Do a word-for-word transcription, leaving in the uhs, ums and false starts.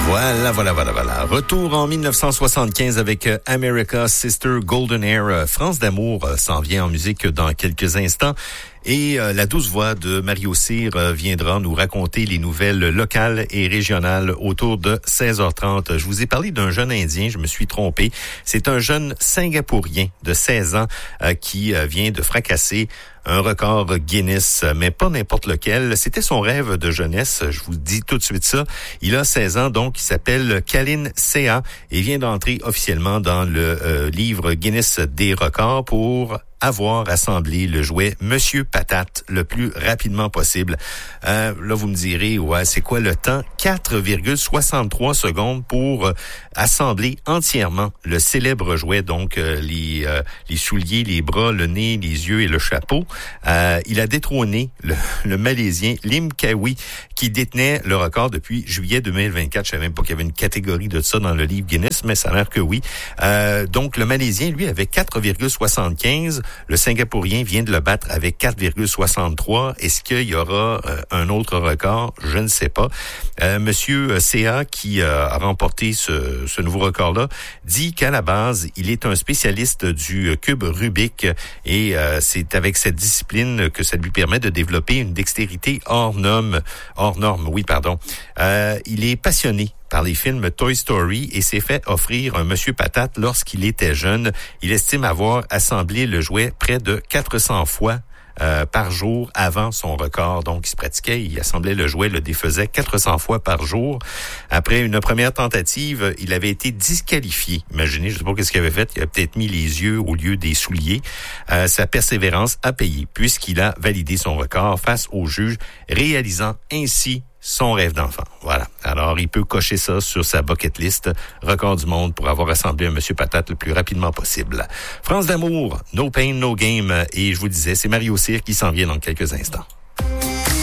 Voilà, voilà, voilà, voilà. Retour en dix-neuf cent soixante-quinze avec America's Sister Golden Air. France d'amour s'en vient en musique dans quelques instants. Et euh, la douce voix de Mario Cyr euh, viendra nous raconter les nouvelles locales et régionales autour de seize heures trente. Je vous ai parlé d'un jeune Indien, je me suis trompé. C'est un jeune Singapourien de seize ans euh, qui euh, vient de fracasser un record Guinness, mais pas n'importe lequel. C'était son rêve de jeunesse, je vous dis tout de suite ça. Il a seize ans, donc il s'appelle Kalin Sea et vient d'entrer officiellement dans le euh, livre Guinness des records pour avoir assemblé le jouet Monsieur Patate le plus rapidement possible. Euh, là, vous me direz, ouais, c'est quoi le temps? quatre virgule soixante-trois secondes pour euh, assembler entièrement le célèbre jouet, donc euh, les, euh, les souliers, les bras, le nez, les yeux et le chapeau. Euh, il a détrôné le, le Malaisien Lim Kawi, qui détenait le record depuis juillet deux mille vingt-quatre. Je savais même pas qu'il y avait une catégorie de ça dans le livre Guinness, mais ça a l'air que oui. Euh, donc, le Malaisien, lui, avait quatre virgule soixante-quinze. Le Singapourien vient de le battre avec quatre virgule soixante-trois. Est-ce qu'il y aura euh, un autre record? Je ne sais pas. Euh, Monsieur C A, qui euh, a remporté ce, ce nouveau record-là, dit qu'à la base, il est un spécialiste du cube Rubik et euh, c'est avec cette discipline que ça lui permet de développer une dextérité hors norme. Hors norme, oui, pardon. Euh, il est passionné par les films Toy Story et s'est fait offrir un Monsieur Patate lorsqu'il était jeune. Il estime avoir assemblé le jouet près de quatre cents fois euh, par jour avant son record. Donc, il se pratiquait, il assemblait le jouet, le défaisait quatre cents fois par jour. Après une première tentative, il avait été disqualifié. Imaginez, je ne sais pas qu'est-ce qu'il avait fait. Il avait peut-être mis les yeux au lieu des souliers. Euh, sa persévérance a payé puisqu'il a validé son record face au juge, réalisant ainsi son rêve d'enfant. Voilà. Alors, il peut cocher ça sur sa bucket list, record du monde pour avoir assemblé un Monsieur Patate le plus rapidement possible. France d'amour, no pain, no game. Et je vous disais, c'est Mario Cyr qui s'en vient dans quelques instants.